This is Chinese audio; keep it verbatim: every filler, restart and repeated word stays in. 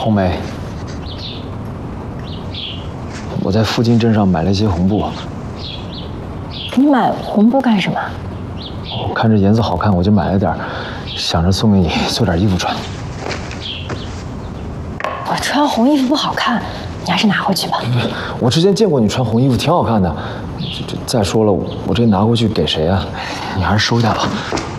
红梅，我在附近镇上买了一些红布。 你买红布干什么？ 我看这颜色好看，我就买了点，想着送给你做点衣服穿。 我穿红衣服不好看，你还是拿回去吧。 我之前见过你穿红衣服，挺好看的。这这再说了，我这拿回去给谁啊？你还是收下吧。